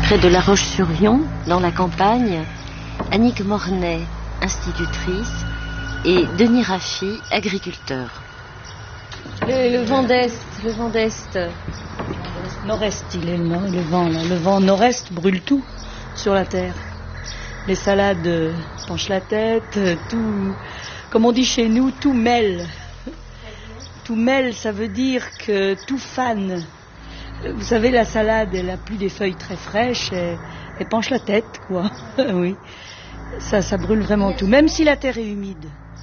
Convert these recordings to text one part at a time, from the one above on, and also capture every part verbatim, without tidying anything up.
près de La Roche-sur-Yon, dans la campagne, Annick Mornay, institutrice, et Denis Raffi, agriculteur. Le, le vent d'Est, le vent d'Est. Nord-Est, il est non, le vent là. Le vent nord-est brûle tout sur la terre. Les salades euh, penchent la tête, euh, tout, comme on dit chez nous, tout mêle. Tout mêle, ça veut dire que tout fane. Vous savez, la salade, elle a plus des feuilles très fraîches, elle, elle penche la tête, quoi. Oui, ça, ça brûle vraiment tout, même si la terre est humide.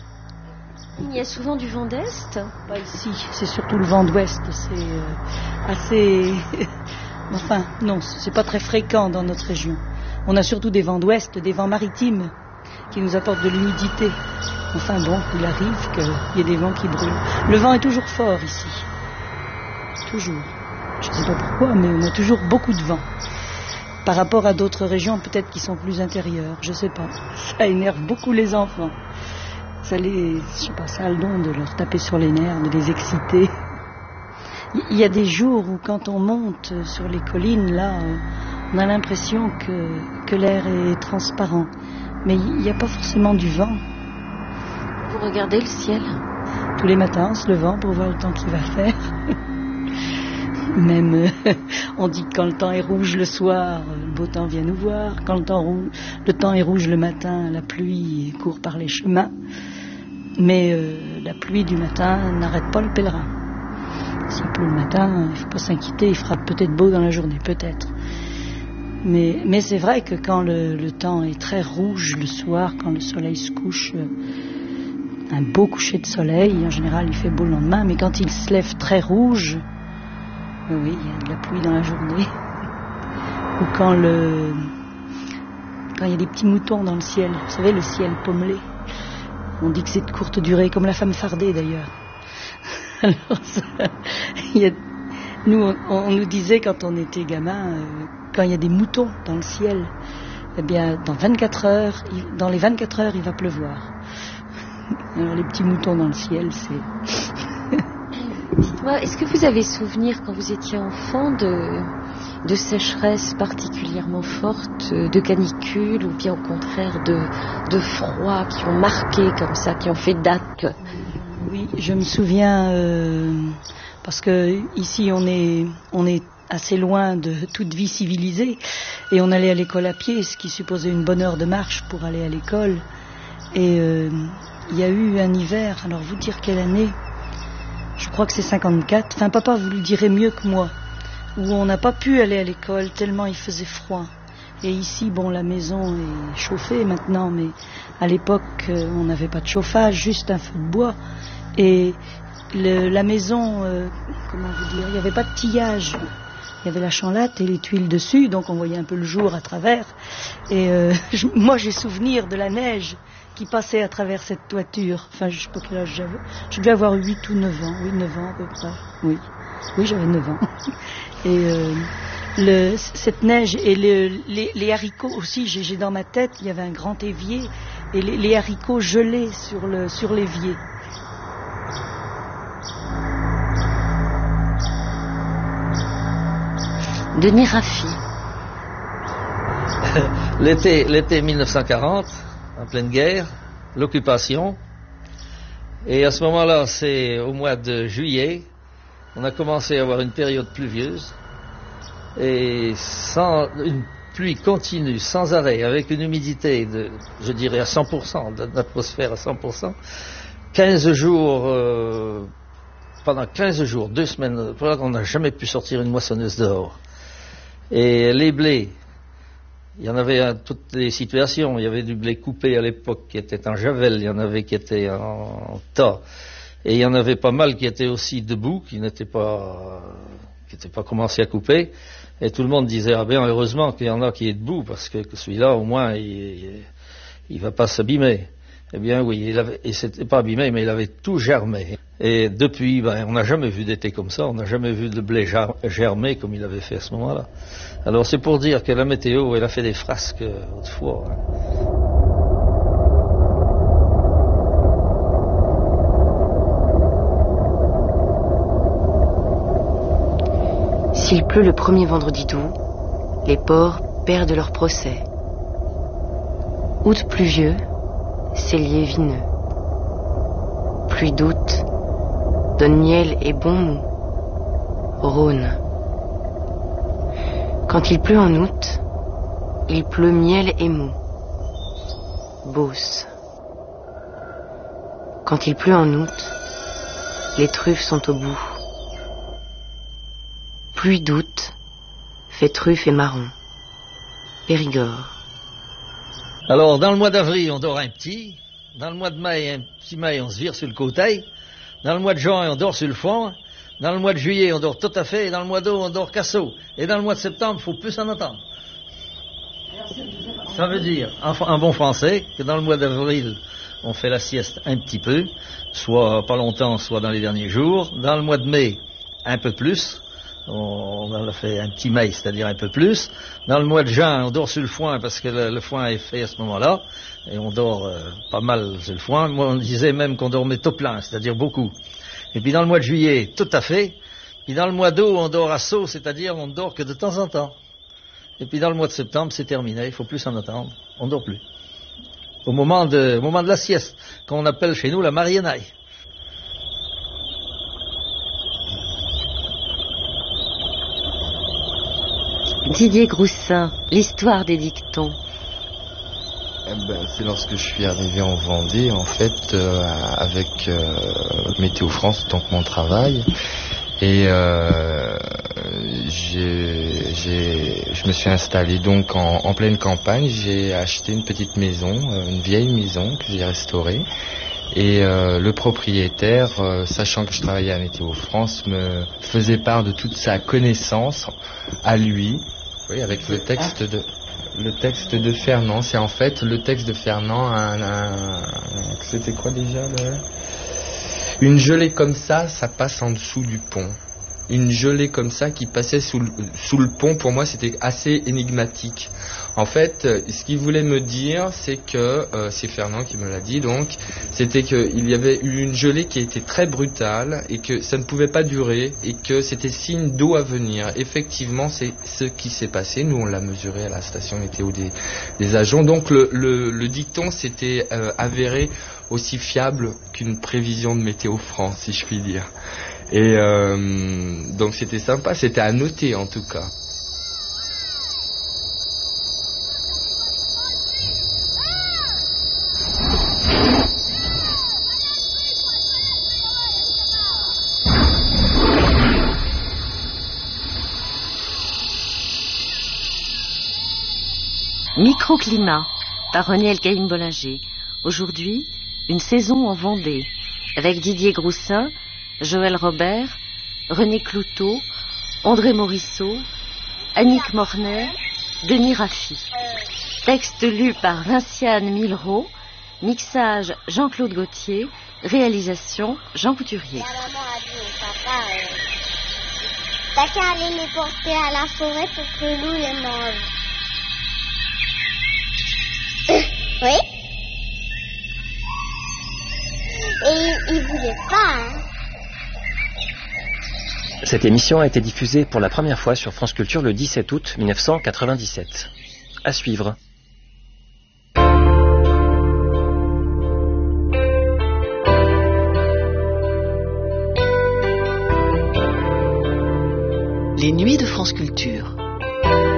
Il y a souvent du vent d'Est? Pas ici, c'est surtout le vent d'Ouest, c'est euh, assez... enfin, non, c'est pas très fréquent dans notre région. On a surtout des vents d'Ouest, des vents maritimes, qui nous apportent de l'humidité. Enfin bon, il arrive qu'il y ait des vents qui brûlent. Le vent est toujours fort ici. Toujours. Je ne sais pas pourquoi, mais on a toujours beaucoup de vent. Par rapport à d'autres régions, peut-être qui sont plus intérieures, je ne sais pas. Ça énerve beaucoup les enfants. Ça les, je sais pas, ça a le don de leur taper sur les nerfs, de les exciter. Il y a des jours où quand on monte sur les collines, là, on a l'impression que, que l'air est transparent. Mais il n'y a pas forcément du vent. Vous regardez le ciel? Tous les matins, en se levant pour voir le temps qu'il va faire. Même, euh, on dit que quand le temps est rouge le soir, le beau temps vient nous voir. Quand le temps, rouge, le temps est rouge le matin, la pluie court par les chemins. Mais euh, la pluie du matin n'arrête pas le pèlerin. S'il pleut le matin, il ne faut pas s'inquiéter, il fera peut-être beau dans la journée, peut-être. Mais, mais c'est vrai que quand le, le temps est très rouge le soir, quand le soleil se couche, euh, un beau coucher de soleil, en général il fait beau le lendemain, mais quand il se lève très rouge, euh, oui, il y a de la pluie dans la journée. Ou quand le, quand il y a des petits moutons dans le ciel, vous savez, le ciel pommelé. On dit que c'est de courte durée, comme la femme fardée d'ailleurs. Alors, ça, il y a, nous, on, on nous disait quand on était gamin, euh, quand il y a des moutons dans le ciel, eh bien, dans vingt-quatre heures, il, dans les vingt-quatre heures, il va pleuvoir. Alors, les petits moutons dans le ciel, c'est... Dites-moi, est-ce que vous avez souvenir, quand vous étiez enfant, de, de sécheresse particulièrement forte, de canicule, ou bien au contraire de, de froid qui ont marqué comme ça, qui ont fait date? Oui, je me souviens, euh, parce que ici on est, on est assez loin de toute vie civilisée, et on allait à l'école à pied, ce qui supposait une bonne heure de marche pour aller à l'école. Et euh, il y a eu un hiver, alors vous dire quelle année, je crois que c'est cinquante-quatre, enfin papa vous le direz mieux que moi, où on n'a pas pu aller à l'école tellement il faisait froid. Et ici, bon, la maison est chauffée maintenant, mais à l'époque, on n'avait pas de chauffage, juste un feu de bois. Et le, la maison, euh, comment vous dire, il n'y avait pas de tillage. Il y avait la chanlatte et les tuiles dessus, donc on voyait un peu le jour à travers. Et euh, je, moi, j'ai souvenir de la neige qui passait à travers cette toiture. Enfin, je ne sais pas quel âge j'avais. Je devais avoir huit ou neuf ans. Oui, neuf ans à peu près. Oui, oui, j'avais neuf ans. Et euh, le, cette neige et le, les, les haricots aussi, j'ai, j'ai dans ma tête, il y avait un grand évier et les, les haricots gelés sur, le, sur l'évier. Denis Raffi. l'été, l'été mille neuf cent quarante, en pleine guerre, l'occupation. Et à ce moment-là, c'est au mois de juillet, on a commencé à avoir une période pluvieuse. Et sans une pluie continue, sans arrêt, avec une humidité de, je dirais, à cent pour cent, de l'atmosphère à cent pour cent, quinze jours, euh, pendant quinze jours, deux semaines, on n'a jamais pu sortir une moissonneuse dehors. Et les blés, il y en avait à toutes les situations, il y avait du blé coupé à l'époque qui était en javel, il y en avait qui était en, en tas, et il y en avait pas mal qui étaient aussi debout, qui n'étaient pas, qui n'étaient pas commencés à couper. Et tout le monde disait, ah bien, heureusement qu'il y en a qui est debout, parce que, que celui-là, au moins, il ne va pas s'abîmer. Eh bien, oui, il avait, et c'était pas abîmé, mais il avait tout germé. Et depuis, ben, on n'a jamais vu d'été comme ça, on n'a jamais vu de blé germé comme il avait fait à ce moment-là. Alors, c'est pour dire que la météo, elle a fait des frasques autrefois. Hein. S'il pleut le premier vendredi d'août, les porcs perdent leur procès. Août pluvieux, cellier vineux. Pluie d'août, donne miel et bon mou. Rhône. Quand il pleut en août, il pleut miel et mou. Beauce. Quand il pleut en août, les truffes sont au bout. Pluie d'août, fait truffe et marron. Périgord. Alors, dans le mois d'avril, on dort un petit. Dans le mois de mai, un petit mai, on se vire sur le côté. Dans le mois de juin, on dort sur le fond. Dans le mois de juillet, on dort tout à fait. Et dans le mois d'août, on dort casseau. Et dans le mois de septembre, il faut plus en attendre. Ça veut dire, en, en bon français, que dans le mois d'avril, on fait la sieste un petit peu, soit pas longtemps, soit dans les derniers jours. Dans le mois de mai, un peu plus. On, on a fait un petit mai, c'est-à-dire un peu plus. Dans le mois de juin, on dort sur le foin parce que le, le foin est fait à ce moment-là. Et on dort euh, pas mal sur le foin. Moi, on disait même qu'on dormait tout plein, c'est-à-dire beaucoup. Et puis dans le mois de juillet, tout à fait. Puis dans le mois d'août, on dort à saut, c'est-à-dire on ne dort que de temps en temps. Et puis dans le mois de septembre, c'est terminé, il faut plus en attendre. On ne dort plus. Au moment de, au moment de la sieste, qu'on appelle chez nous la marienaille. Didier Groussin, l'histoire des dictons. Eh ben, c'est lorsque je suis arrivé en Vendée, en fait, euh, avec euh, Météo France, tant que mon travail. Et euh, j'ai, j'ai, je me suis installé donc en, en pleine campagne. J'ai acheté une petite maison, une vieille maison que j'ai restaurée. Et euh, le propriétaire, euh, sachant que je travaillais à Météo France, me faisait part de toute sa connaissance à lui, oui, avec le texte de le texte de Fernand. C'est en fait le texte de Fernand. Un, un, un, c'était quoi déjà le... Une gelée comme ça, ça passe en dessous du pont. Une gelée comme ça qui passait sous le, sous le pont, pour moi, c'était assez énigmatique. En fait, ce qu'il voulait me dire, c'est que, euh, c'est Fernand qui me l'a dit, donc, c'était qu'il y avait eu une gelée qui était très brutale et que ça ne pouvait pas durer et que c'était signe d'eau à venir. Effectivement, c'est ce qui s'est passé. Nous, on l'a mesuré à la station météo des, des agents. Donc, le, le, le dicton s'était euh, avéré aussi fiable qu'une prévision de Météo France, si je puis dire. Et euh, donc, c'était sympa, c'était à noter en tout cas. Microclimat, par René Elkaïm-Bollinger. Aujourd'hui, une saison en Vendée, avec Didier Groussin, Joël Robert, René Cloutot, André Morisseau, Annick Mornay, Denis Raffi. Texte lu par Vinciane Millerot, mixage Jean-Claude Gauthier, réalisation Jean Couturier. La maman a dit au papa, euh, t'as qu'à aller les porter à la forêt pour que loup les mange. Oui. Et il voulait pas, hein. Cette émission a été diffusée pour la première fois sur France Culture le dix-sept août mille neuf cent quatre-vingt-dix-sept. À suivre. Les nuits de France Culture.